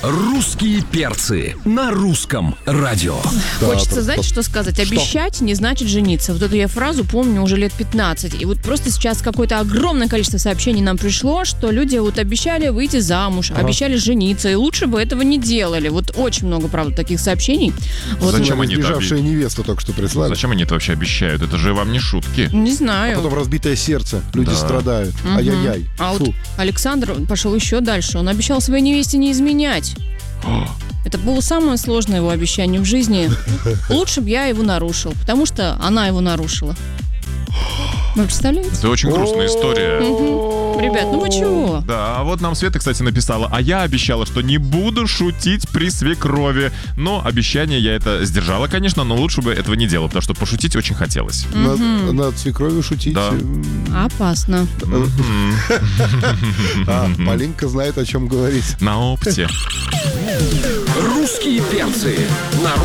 Русские перцы на русском радио. Хочется, знаете, что сказать? Обещать не значит жениться. Вот эту я фразу помню уже лет 15. И вот просто сейчас какое-то огромное количество сообщений нам пришло, что люди вот обещали выйти замуж, обещали жениться, и лучше бы этого не делали. Вот очень много, правда, таких сообщений. Вот. Зачем они это Сбежавшая невеста только что прислали. Зачем они это вообще обещают? Это же вам не шутки. Не А знаю. потом разбитое сердце. Люди Да. страдают. Ай-яй-яй. А Фу. вот Александр пошел еще дальше. Он обещал своей невесте не изменять. Это было самое сложное его обещание в жизни. Лучше бы я его нарушил, потому что она его нарушила. Вы представляете? Это очень грустная история. Ребят, ну вы чего? Да, а вот нам Света, кстати, написала: а я обещала, что не буду шутить при свекрови. Но обещание я это сдержала, конечно, но лучше бы этого не делала, потому что пошутить очень хотелось. Над свекровью шутить. Да. Опасно. Полинка знает, о чем говорить. На опыте. Русские перцы на